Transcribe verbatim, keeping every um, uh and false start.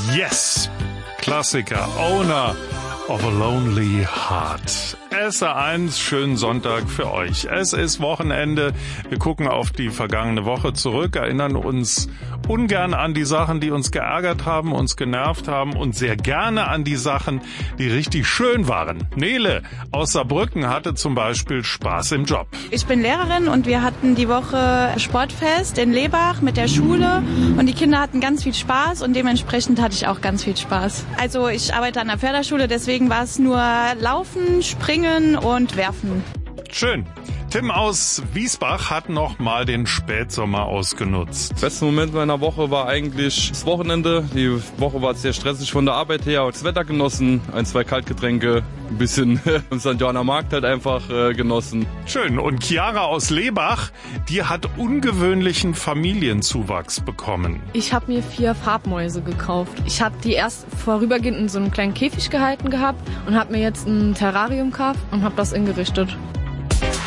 Yes, Klassiker, Owner of a Lonely Heart. S R eins, schönen Sonntag für euch. Es ist Wochenende. Wir gucken auf die vergangene Woche zurück, erinnern uns ungern an die Sachen, die uns geärgert haben, uns genervt haben und sehr gerne an die Sachen, die richtig schön waren. Nele aus Saarbrücken hatte zum Beispiel Spaß im Job. Ich bin Lehrerin und wir hatten die Woche Sportfest in Lebach mit der Schule und die Kinder hatten ganz viel Spaß und dementsprechend hatte ich auch ganz viel Spaß. Also ich arbeite an der Förderschule, deswegen war es nur Laufen, Springen und Werfen. Schön. Tim aus Wiesbach hat noch mal den Spätsommer ausgenutzt. Der beste Moment meiner Woche war eigentlich das Wochenende. Die Woche war sehr stressig von der Arbeit her. Das Wetter genossen, ein, zwei Kaltgetränke, ein bisschen im Sankt Johanner Markt halt einfach äh, genossen. Schön. Und Chiara aus Lebach, die hat ungewöhnlichen Familienzuwachs bekommen. Ich habe mir vier Farbmäuse gekauft. Ich habe die erst vorübergehend in so einem kleinen Käfig gehalten gehabt und habe mir jetzt ein Terrarium gekauft und habe das ingerichtet.